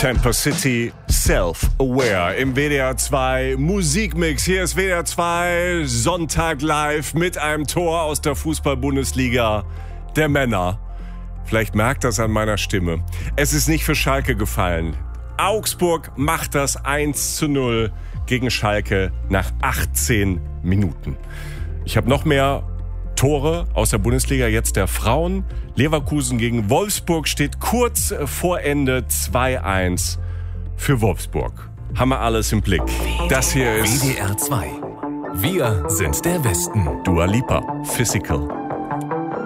Temper City, Self-Aware im WDR 2 Musikmix. Hier ist WDR 2 Sonntag live mit einem Tor aus der Fußball-Bundesliga der Männer. Vielleicht merkt das an meiner Stimme. Es ist nicht für Schalke gefallen. Augsburg macht das 1:0 gegen Schalke nach 18 Minuten. Ich habe noch mehr Tore aus der Bundesliga, jetzt der Frauen. Leverkusen gegen Wolfsburg steht kurz vor Ende 2:1 für Wolfsburg. Haben wir alles im Blick. Das hier ist WDR 2. Wir sind der Westen. Dua Lipa, Physical.